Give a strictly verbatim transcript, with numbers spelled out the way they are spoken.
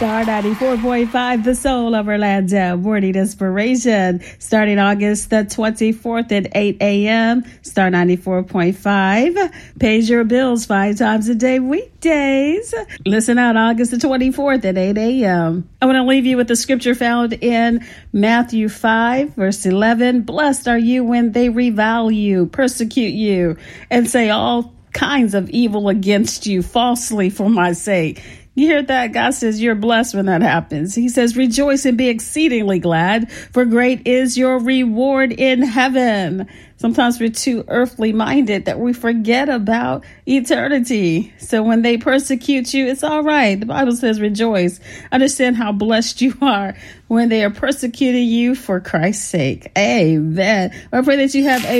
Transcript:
Star ninety-four point five, the soul of Orlando, morning inspiration, starting August the twenty-fourth at eight a.m. Star ninety-four point five pays your bills five times a day weekdays. Listen out August the twenty-fourth at eight a.m. I want to leave you with the scripture found in Matthew five, verse eleven. Blessed are you when they revile you, persecute you, and say all kinds of evil against you falsely for my sake. You hear that? God says you're blessed when that happens. He says, rejoice and be exceedingly glad, for great is your reward in heaven. Sometimes we're too earthly minded that we forget about eternity. So when they persecute you, it's all right. The Bible says rejoice. Understand how blessed you are when they are persecuting you for Christ's sake. Amen. I pray that you have a